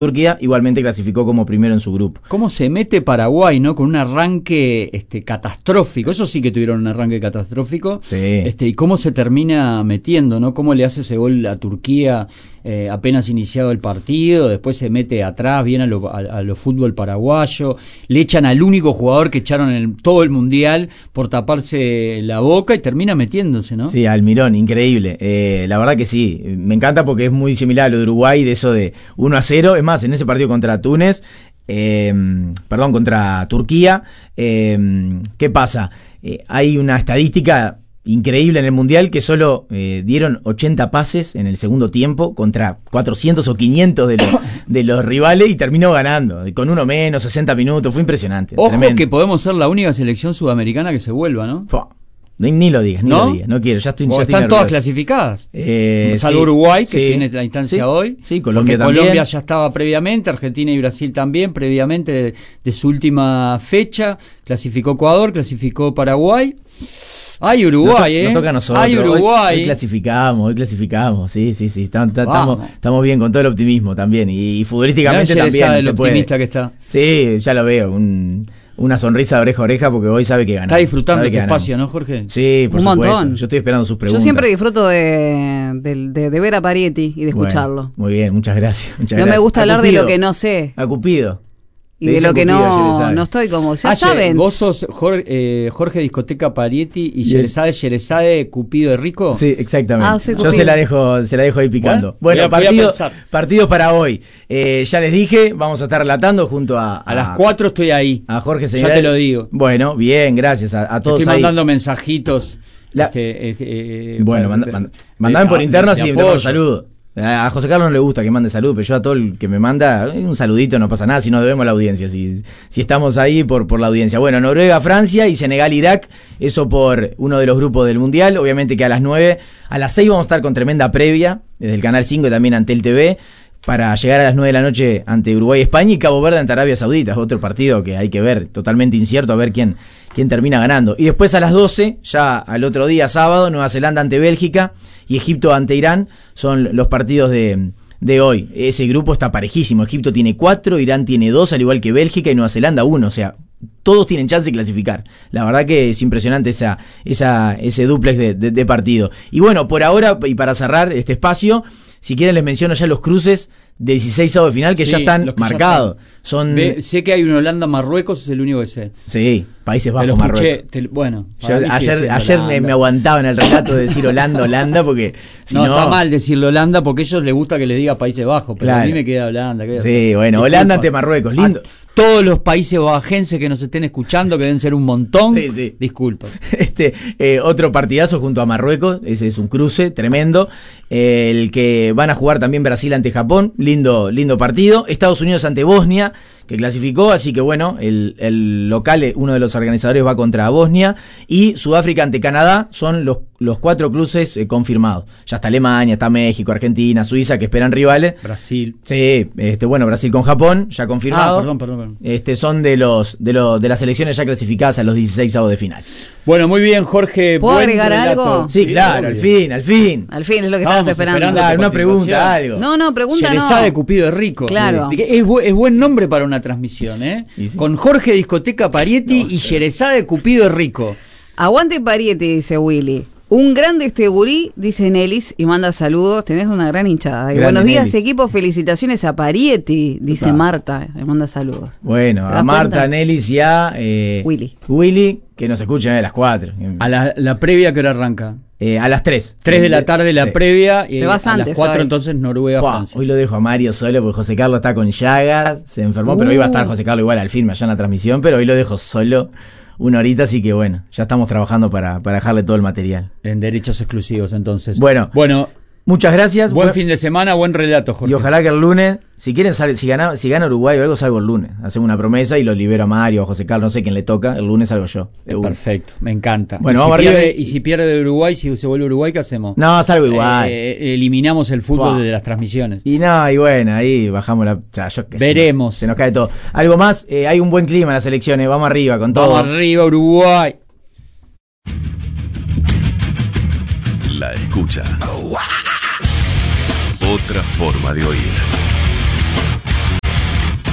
Turquía igualmente clasificó como primero en su grupo. ¿Cómo se mete Paraguay, no? Con un arranque catastrófico. Eso sí que tuvieron un arranque catastrófico. Sí. Y cómo se termina metiendo, ¿no? Cómo le hace ese gol a Turquía apenas iniciado el partido. Después se mete atrás, viene a lo fútbol paraguayo. Le echan al único jugador que echaron en todo el mundial por taparse la boca y termina metiéndose, ¿no? Sí, Almirón, increíble. La verdad que sí. Me encanta porque es muy similar a lo de Uruguay, de eso de 1-0. Es más, en ese partido contra Túnez, contra Turquía, ¿qué pasa? Hay una estadística increíble en el Mundial que solo dieron 80 pases en el segundo tiempo contra 400 o 500 de los rivales y terminó ganando, con uno menos, 60 minutos, fue impresionante. Ojo tremendo. que podemos ser la única selección sudamericana que se vuelva, ¿no? Ni lo digas, ¿No? lo digas, no quiero, ya estoy están nervioso. Todas clasificadas, salvo sí, Uruguay, que sí, tiene la instancia hoy. Sí, Colombia también. Colombia ya estaba previamente, Argentina y Brasil también, previamente de su última fecha. Clasificó Ecuador, clasificó Paraguay. Ay, Uruguay, nos toca a nosotros. Ay, Uruguay. Hoy clasificamos. Sí. Estamos bien con todo el optimismo también. Y futbolísticamente también se puede. Optimista que está. Sí, ya lo veo. Una sonrisa de oreja a oreja porque hoy sabe que ganamos. Está disfrutando este espacio, ¿no, Jorge? Sí, por un supuesto. Montón. Yo estoy esperando sus preguntas. Yo siempre disfruto de ver a Parietti y de escucharlo. Bueno, muy bien, muchas gracias. No me gusta hablar de lo que no sé. A Cupido. Y de lo que no estoy como, ya saben. ¿Vos sos Jorge Discoteca Parietti y Yerezade Cupido de Rico? Sí, exactamente. Yo se la dejo ahí picando. Bueno, partidos para hoy. Ya les dije, vamos a estar relatando junto a las 4 estoy ahí. A Jorge Señor. Ya te lo digo. Bueno, bien, gracias a todos. Estoy mandando mensajitos. Mandame por interno así te saludo. A José Carlos no le gusta que mande salud, pero yo a todo el que me manda un saludito, no pasa nada, si no debemos la audiencia, si estamos ahí por la audiencia. Bueno, Noruega, Francia y Senegal, Irak, eso por uno de los grupos del Mundial. Obviamente que a las 9, a las 6 vamos a estar con tremenda previa, desde el Canal 5 y también ante el TV, para llegar a las 9 de la noche ante Uruguay, España y Cabo Verde ante Arabia Saudita. Es otro partido que hay que ver, totalmente incierto, a ver quién termina ganando. Y después a las 12, ya al otro día, sábado, Nueva Zelanda ante Bélgica y Egipto ante Irán, son los partidos de hoy. Ese grupo está parejísimo. Egipto tiene 4, Irán tiene 2, al igual que Bélgica, y Nueva Zelanda 1. O sea, todos tienen chance de clasificar. La verdad que es impresionante ese dúplex de partido. Y bueno, por ahora, y para cerrar este espacio, si quieren les menciono ya los cruces de 16 avos de final que ya están marcados. Sé que hay un Holanda-Marruecos, es el único que sé. Sí, Países Bajos, Marruecos. Ayer me aguantaba en el relato de decir Holanda, porque no, está mal decirle Holanda porque a ellos les gusta que le diga Países Bajos, pero claro. A mí me queda Holanda. Sí, bueno, Holanda ante Marruecos, lindo. Todos los países bajenses que nos estén escuchando, que deben ser un montón, sí. Disculpa. Otro partidazo junto a Marruecos, ese es un cruce tremendo. El que van a jugar también Brasil ante Japón, lindo partido. Estados Unidos ante Bosnia, que clasificó, así que bueno, el local, uno de los organizadores va contra Bosnia, y Sudáfrica ante Canadá son los 4 cruces confirmados. Ya está Alemania, está México, Argentina, Suiza, que esperan rivales. Brasil. Sí, Brasil con Japón, ya confirmado. Perdón. Son de las selecciones ya clasificadas a los 16avos de final. Bueno, muy bien, Jorge. ¿Puedo agregar algo? Sí, claro, al fin. Al fin es lo que estabas esperando. Claro, una pregunta, algo. No, pregunta no. Yerezade Cupido de Rico. Claro. Es buen nombre para una transmisión, ¿eh? Sí. Con Jorge Discoteca Parietti y Yerezade Cupido de Rico. Aguante Parietti, dice Willy. Un grande este gurí, dice Nelis, y manda saludos. Tenés una gran hinchada. Buenos días, Nelis. Equipo. Felicitaciones a Parietti, dice Marta. Le manda saludos. Bueno, a Marta, Nelis y a Willy, que nos escuchan a las 4. A la previa, ¿que hora arranca? A las 3. 3 de la tarde la previa. Y te vas a antes, las 4 hoy. Entonces Noruega-Francia. Hoy lo dejo a Mario solo porque José Carlos está con llagas. Se enfermó, pero hoy va a estar José Carlos igual al filme allá en la transmisión. Pero hoy lo dejo solo. Una horita, así que bueno, ya estamos trabajando para dejarle todo el material. En derechos exclusivos, entonces. Bueno, muchas gracias. Buen fin de semana, buen relato, Jorge. Y ojalá que el lunes, si quieren si gana Uruguay o algo, salgo el lunes. Hacemos una promesa y lo libero a Mario o a José Carlos, no sé quién le toca. El lunes salgo yo. Perfecto, me encanta. Bueno, y si pierde Uruguay, si se vuelve Uruguay, ¿qué hacemos? No, salgo igual. Eliminamos el fútbol de las transmisiones. Y bueno, ahí bajamos la... Veremos. Se nos cae todo. Algo más, hay un buen clima en las elecciones. Vamos arriba con todo. Vamos arriba, Uruguay. La escucha. Otra forma de oír.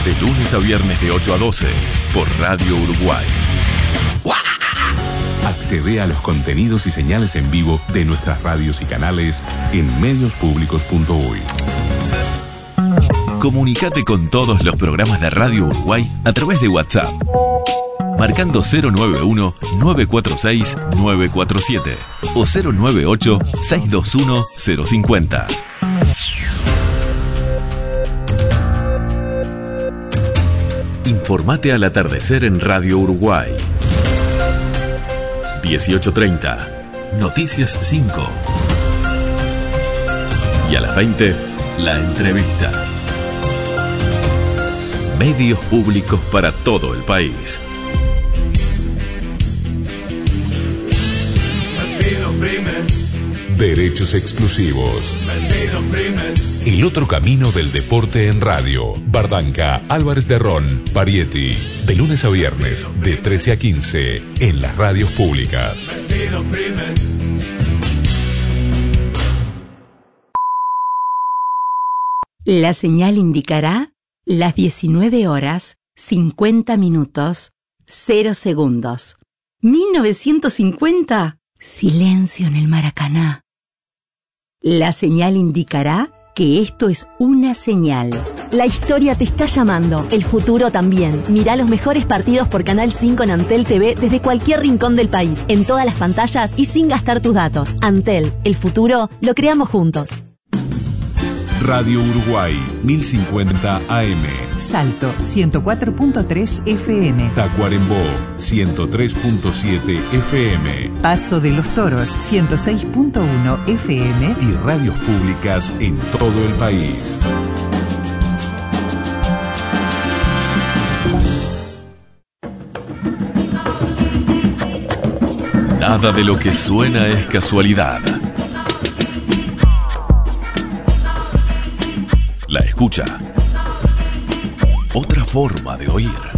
De lunes a viernes de 8 a 12 por Radio Uruguay. Accede a los contenidos y señales en vivo de nuestras radios y canales en mediospublicos.uy. Comunicate con todos los programas de Radio Uruguay a través de WhatsApp. Marcando 091-946-947 o 098-621-050. Informate al atardecer en Radio Uruguay. 18:30, Noticias 5. Y a las 20, La Entrevista. Medios públicos para todo el país. Derechos exclusivos. El otro camino del deporte en radio. Bardanca, Álvarez de Ron, Parietti. De lunes a viernes, de 13 a 15, en las radios públicas. La señal indicará las 19 horas, 50 minutos, 0 segundos. 1950, silencio en el Maracaná. La señal indicará que esto es una señal. La historia te está llamando, el futuro también. Mirá los mejores partidos por Canal 5 en Antel TV desde cualquier rincón del país, en todas las pantallas y sin gastar tus datos. Antel, el futuro lo creamos juntos. Radio Uruguay, 1050 AM. Salto, 104.3 FM. Tacuarembó, 103.7 FM. Paso de los Toros, 106.1 FM. Y radios públicas en todo el país. Nada de lo que suena es casualidad. La escucha. Otra forma de oír.